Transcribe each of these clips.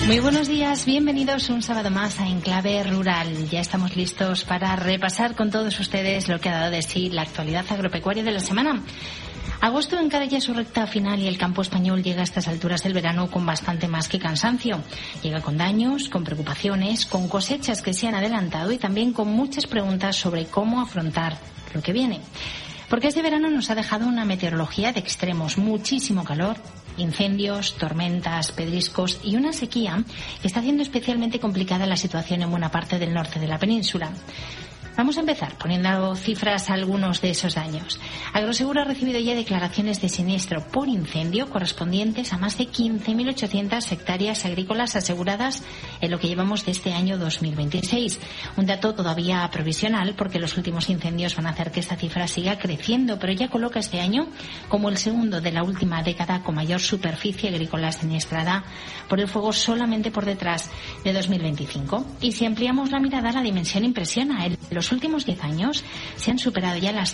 Muy buenos días, bienvenidos un sábado más a Enclave Rural. Ya estamos listos para repasar con todos ustedes lo que ha dado de sí la actualidad agropecuaria de la semana. Agosto encara ya su recta final y el campo español llega a estas alturas del verano con bastante más que cansancio. Llega con daños, con preocupaciones, con cosechas que se han adelantado y también con muchas preguntas sobre cómo afrontar lo que viene. Porque este verano nos ha dejado una meteorología de extremos, muchísimo calor, incendios, tormentas, pedriscos y una sequía que está haciendo especialmente complicada la situación en buena parte del norte de la península. Vamos a empezar poniendo cifras a algunos de esos daños. Agroseguro ha recibido ya declaraciones de siniestro por incendio correspondientes a más de 15.800 hectáreas agrícolas aseguradas en lo que llevamos de este año 2026. Un dato todavía provisional porque los últimos incendios van a hacer que esta cifra siga creciendo, pero ya coloca este año como el segundo de la última década con mayor superficie agrícola siniestrada por el fuego, solamente por detrás de 2025. Y si ampliamos la mirada, la dimensión impresiona. En los últimos 10 años se han superado ya las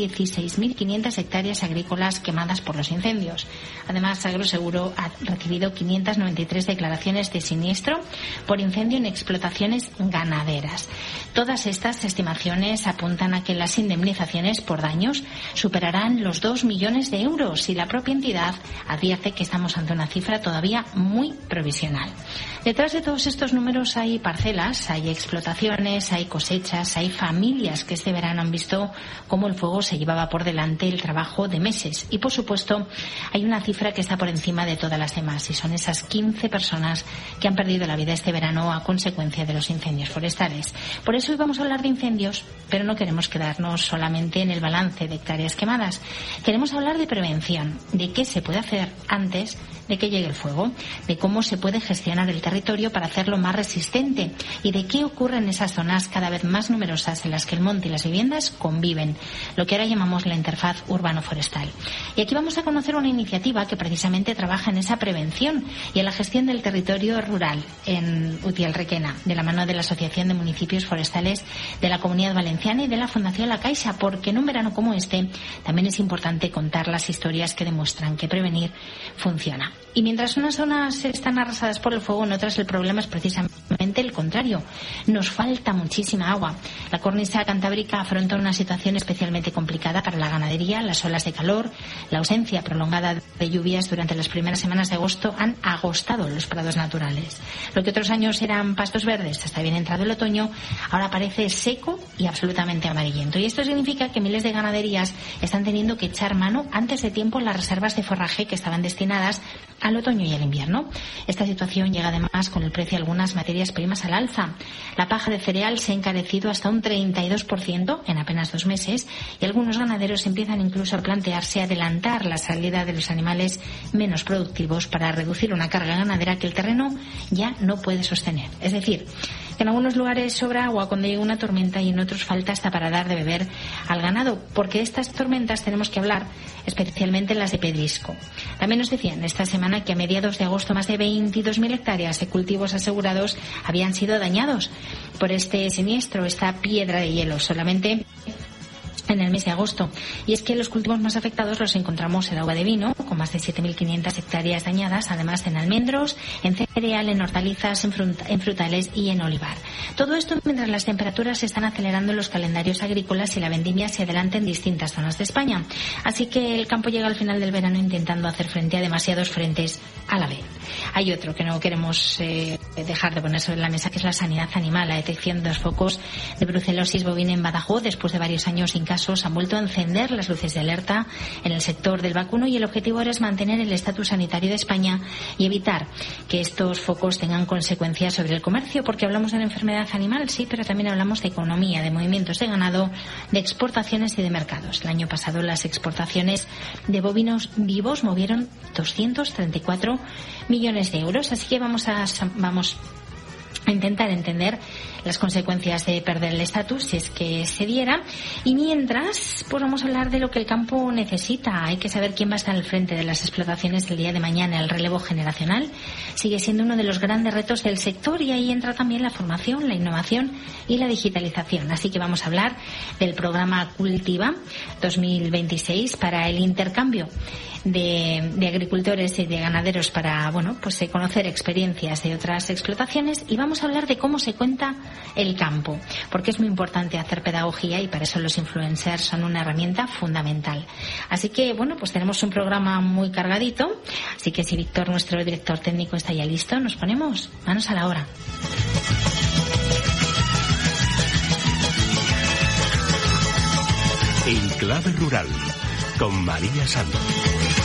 116.500 hectáreas agrícolas quemadas por los incendios. Además, Agroseguro ha recibido 593 declaraciones de siniestro por incendio en explotaciones ganaderas. Todas estas estimaciones apuntan a que las indemnizaciones por daños superarán los 2 millones de euros y la propia entidad advierte que estamos ante una cifra todavía muy provisional. Detrás de todos estos números hay parcelas, hay explotaciones, hay cosechas, hay familias que este verano han visto cómo el fuego se llevaba por delante el trabajo de meses. Y, por supuesto, hay una cifra que está por encima de todas las demás y son esas 15 personas que han perdido la vida este verano a consecuencia de los incendios forestales. Por eso hoy vamos a hablar de incendios, pero no queremos quedarnos solamente en el balance de hectáreas quemadas. Queremos hablar de prevención, de qué se puede hacer antes de que llegue el fuego, de cómo se puede gestionar el territorio para hacerlo más resistente y de qué ocurre en esas zonas cada vez más numerosas en las que el monte y las viviendas conviven, lo que ahora llamamos la interfaz urbano-forestal. Y aquí vamos a conocer una iniciativa que precisamente trabaja en esa prevención y en la gestión del territorio rural en Utiel-Requena, de la mano de la Asociación de Municipios Forestales de la Comunidad Valenciana y de la Fundación La Caixa, porque en un verano como este también es importante contar las historias que demuestran que prevenir funciona. Y mientras unas zonas están arrasadas por el fuego, en otras el problema es precisamente el contrario. Nos falta muchísima agua. La cornisa cantábrica afronta una situación especialmente complicada para la ganadería. Las olas de calor, la ausencia prolongada de lluvias durante las primeras semanas de agosto han agostado los prados naturales. Lo que otros años eran pastos verdes hasta bien entrado el otoño, ahora parece seco y absolutamente amarillento. Y esto significa que miles de ganaderías están teniendo que echar mano antes de tiempo en las reservas de forraje que estaban destinadas al otoño y al invierno. Esta situación llega además con el precio de algunas materias primas al alza. La paja de cereal se ha encarecido hasta un 32% en apenas 2 meses y algunos ganaderos empiezan incluso a plantearse adelantar la salida de los animales menos productivos para reducir una carga ganadera que el terreno ya no puede sostener. Es decir, que en algunos lugares sobra agua cuando llega una tormenta y en otros falta hasta para dar de beber al ganado, porque de estas tormentas tenemos que hablar, especialmente las de pedrisco. También nos decían esta semana que a mediados de agosto más de 22.000 hectáreas de cultivos asegurados habían sido dañados por este siniestro, esta piedra de hielo, solamente en el mes de agosto. Y es que los cultivos más afectados los encontramos en agua de vino, con más de 7.500 hectáreas dañadas, además en almendros, en cereal, en hortalizas, en frutales y en olivar. Todo esto mientras las temperaturas se están acelerando en los calendarios agrícolas y la vendimia se adelanta en distintas zonas de España. Así que el campo llega al final del verano intentando hacer frente a demasiados frentes a la vez. Hay otro que no queremos dejar de poner sobre la mesa, que es la sanidad animal. La detección de los focos de brucelosis bovina en Badajoz, después de varios años sin casos, han vuelto a encender las luces de alerta en el sector del vacuno y el objetivo ahora es mantener el estatus sanitario de España y evitar que estos focos tengan consecuencias sobre el comercio, porque hablamos de una enfermedad animal, sí, pero también hablamos de economía, de movimientos de ganado, de exportaciones y de mercados. El año pasado las exportaciones de bovinos vivos movieron 234 millones de euros, así que vamos a intentar entender las consecuencias de perder el estatus, si es que se diera. Y mientras, pues vamos a hablar de lo que el campo necesita. Hay que saber quién va a estar al frente de las explotaciones del día de mañana. El relevo generacional sigue siendo uno de los grandes retos del sector, y ahí entra también la formación, la innovación y la digitalización. Así que vamos a hablar del programa Cultiva 2026 para el intercambio de agricultores y de ganaderos para, pues conocer experiencias de otras explotaciones, y vamos a hablar de cómo se cuenta el campo, porque es muy importante hacer pedagogía y para eso los influencers son una herramienta fundamental. Así que, pues tenemos un programa muy cargadito, así que si Víctor, nuestro director técnico, está ya listo, nos ponemos manos a la obra. En Clave Rural, con María Santos.